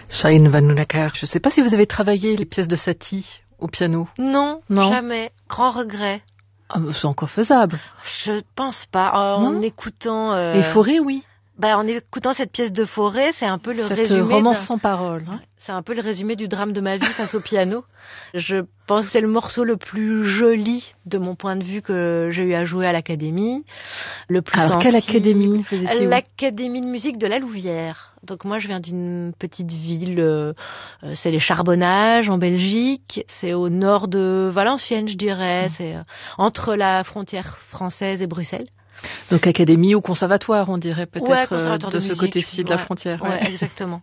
Shahin Vanhoenacker, je ne sais pas si vous avez travaillé les pièces de Satie au piano. Non, jamais. Grand regret. Ah, c'est encore faisable. Je pense pas. En écoutant... Et Fauré, oui. En écoutant cette pièce de Fauré, c'est un peu le cette résumé... romance sans parole. Hein. C'est un peu le résumé du drame de ma vie face au piano. Je pense que c'est le morceau le plus joli, de mon point de vue, que j'ai eu à jouer à l'Académie. Le plus Alors, sensible. quelle académie faisait-il? L'Académie de musique de la Louvière. Donc moi, je viens d'une petite ville, c'est les Charbonnages, en Belgique. C'est au nord de Valenciennes, je dirais. C'est entre la frontière française et Bruxelles. Donc académie ou conservatoire, on dirait peut-être de ce côté-ci de la frontière. Ouais, exactement.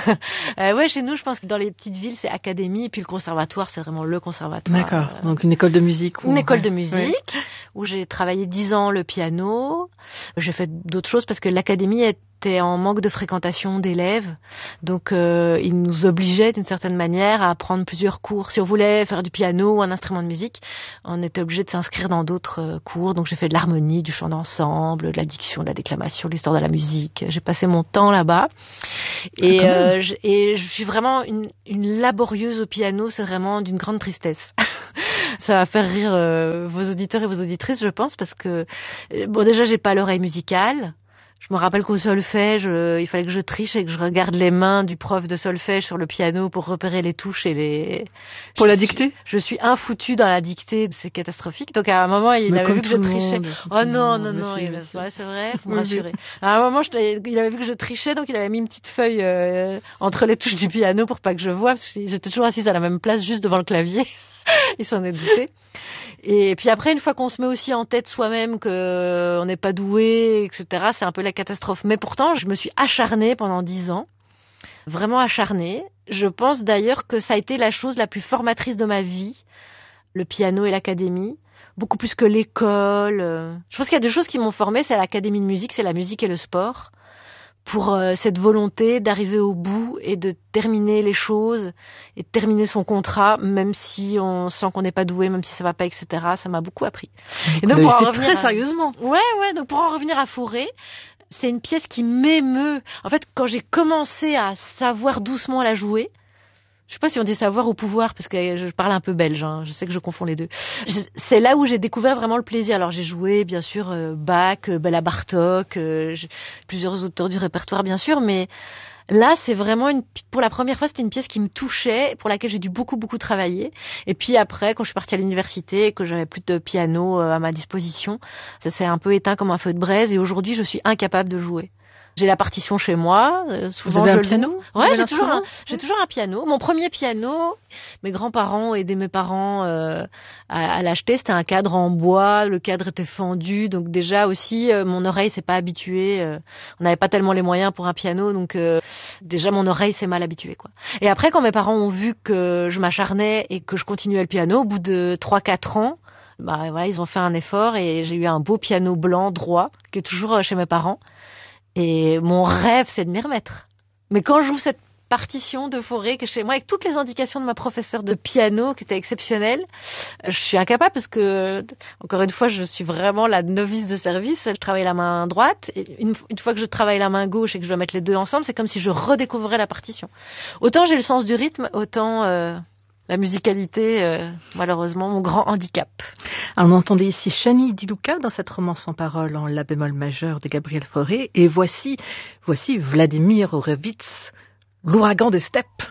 Chez nous, je pense que dans les petites villes, c'est académie, et puis le conservatoire, c'est vraiment le conservatoire. D'accord. Donc une école de musique. Une école de musique où j'ai travaillé 10 ans le piano. J'ai fait d'autres choses parce que l'académie était en manque de fréquentation d'élèves, donc ils nous obligeaient d'une certaine manière à prendre plusieurs cours. Si on voulait faire du piano ou un instrument de musique, on était obligé de s'inscrire dans d'autres cours. Donc j'ai fait de l'harmonie, du chant d'ensemble, de la diction, de la déclamation, de l'histoire de la musique. J'ai passé mon temps là-bas et je suis vraiment une laborieuse au piano. C'est vraiment d'une grande tristesse. Ça va faire rire vos auditeurs et vos auditrices, je pense, parce que déjà j'ai pas l'oreille musicale. Je me rappelle qu'au solfège, il fallait que je triche et que je regarde les mains du prof de solfège sur le piano pour repérer les touches et les... Pour la dictée? Je suis infoutue dans la dictée, c'est catastrophique. Donc à un moment, il avait vu que je trichais. Oh non, c'est vrai, faut me rassurer. À un moment, il avait vu que je trichais, donc il avait mis une petite feuille entre les touches du piano pour pas que je voie, parce que j'étais toujours assise à la même place, juste devant le clavier. Il s'en est douté. Et puis après, une fois qu'on se met aussi en tête soi-même qu'on n'est pas doué, etc., c'est un peu la catastrophe. Mais pourtant, je me suis acharnée pendant 10 ans. Vraiment acharnée. Je pense d'ailleurs que ça a été la chose la plus formatrice de ma vie, le piano et l'académie. Beaucoup plus que l'école. Je pense qu'il y a deux choses qui m'ont formée, c'est l'académie de musique, c'est la musique et le sport. Pour cette volonté d'arriver au bout et de terminer les choses et de terminer son contrat, même si on sent qu'on n'est pas doué, même si ça va pas, etc. Ça m'a beaucoup appris. Et donc pour en revenir très sérieusement. Ouais. Donc pour en revenir à Fauré, c'est une pièce qui m'émeut. En fait, quand j'ai commencé à savoir doucement la jouer, je sais pas si on dit savoir ou pouvoir, parce que je parle un peu belge, hein. Je sais que je confonds les deux. C'est là où j'ai découvert vraiment le plaisir. Alors j'ai joué, bien sûr, Bach, Béla Bartók, plusieurs auteurs du répertoire, bien sûr, mais là, c'est vraiment pour la première fois, c'était une pièce qui me touchait, pour laquelle j'ai dû beaucoup travailler. Et puis après, quand je suis partie à l'université et que j'avais plus de piano à ma disposition, ça s'est un peu éteint comme un feu de braise, et aujourd'hui, je suis incapable de jouer. J'ai la partition chez moi. Souvent, vous avez un piano? Ouais, j'ai toujours un piano. Mon premier piano, mes grands-parents ont aidé mes parents à l'acheter. C'était un cadre en bois. Le cadre était fendu, donc déjà aussi mon oreille s'est pas habituée. On n'avait pas tellement les moyens pour un piano, donc déjà mon oreille s'est mal habituée, quoi. Et après, quand mes parents ont vu que je m'acharnais et que je continuais le piano, au bout de 3-4 ans, ils ont fait un effort et j'ai eu un beau piano blanc droit qui est toujours chez mes parents. Et mon rêve, c'est de m'y remettre. Mais quand j'ouvre cette partition de Fauré que chez moi, avec toutes les indications de ma professeure de piano, qui était exceptionnelle, je suis incapable parce que, encore une fois, je suis vraiment la novice de service. Je travaille la main droite. Et une fois que je travaille la main gauche et que je dois mettre les deux ensemble, c'est comme si je redécouvrais la partition. Autant j'ai le sens du rythme, autant la musicalité, malheureusement, mon grand handicap. Alors, on entendait ici Shani Di Luca dans cette romance sans parole en la bémol majeur de Gabriel Fauré. Et voici Vladimir Horowitz, l'ouragan des steppes.